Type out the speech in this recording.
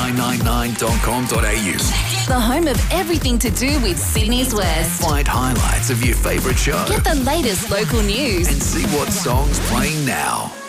sydney999.com.au. The home of everything to do with Sydney's West. Find highlights of your favourite show Get the latest local news. and see what song's playing now.